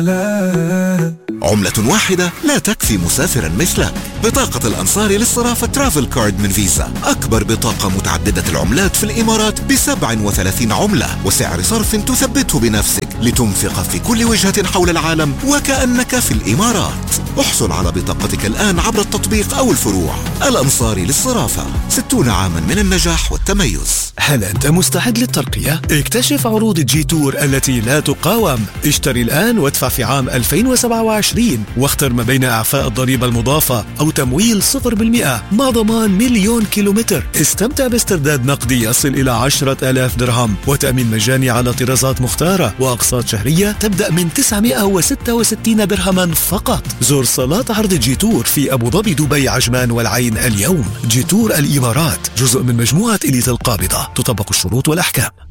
عملة واحدة لا تكفي مسافرا مثلك. بطاقة الأنصاري للصرافة ترافل كارد من فيزا، أكبر بطاقة متعددة العملات في الإمارات ب37 عملة، وسعر صرف تثبته بنفسك لتنفق في كل وجهة حول العالم وكأنك في الإمارات. احصل على بطاقتك الآن عبر التطبيق أو الفروع. الأنصاري للصرافة، 60 عاما من النجاح والتميز. هل أنت مستعد للترقية؟ اكتشف عروض جي تور التي لا تقاوم. اشتري الآن وادفع في عام 2027 واختر ما بين إعفاء الضريبة المضافة أو تمويل 0% مع ضمان 1,000,000 كيلومتر. استمتع باسترداد نقدي يصل إلى 10,000 درهم وتأمين مجاني على طرازات مختارة وأقساط شهرية تبدأ من 966 درهما فقط. زور صالات عرض جي تور في أبو ظبي، دبي، عجمان والعين اليوم. جي تور الإمارات جزء من مجموعة إليت القابضة، تطبق الشروط والأحكام.